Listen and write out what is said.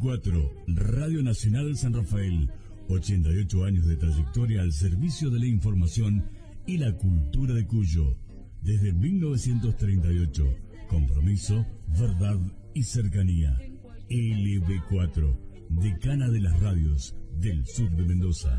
LB4, Radio Nacional San Rafael, 88 años de trayectoria al servicio de la información y la cultura de Cuyo. Desde 1938, compromiso, verdad y cercanía. LB4, decana de las radios del sur de Mendoza.